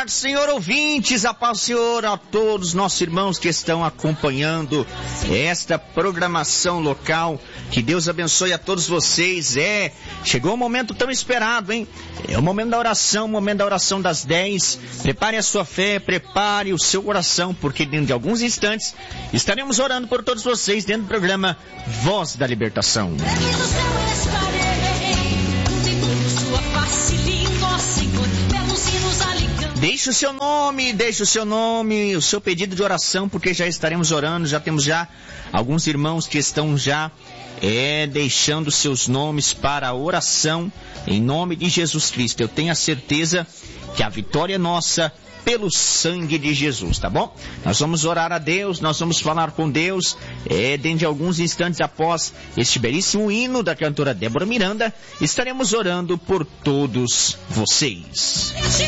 paz do Senhor, ouvintes, a paz do Senhor a todos nossos irmãos que estão acompanhando esta programação local. Que Deus abençoe a todos vocês. Chegou o momento tão esperado, hein? É o momento da oração das 10. Prepare a sua fé, prepare o seu coração, porque dentro de alguns instantes estaremos orando por todos vocês dentro do programa Voz da Libertação. Deixe o seu nome, o seu pedido de oração, porque já estaremos orando, já temos alguns irmãos que estão deixando seus nomes para a oração, em nome de Jesus Cristo. Eu tenho a certeza que a vitória é nossa pelo sangue de Jesus, tá bom? Nós vamos orar a Deus, nós vamos falar com Deus, dentro de alguns instantes após este belíssimo hino da cantora Débora Miranda, estaremos orando por todos vocês.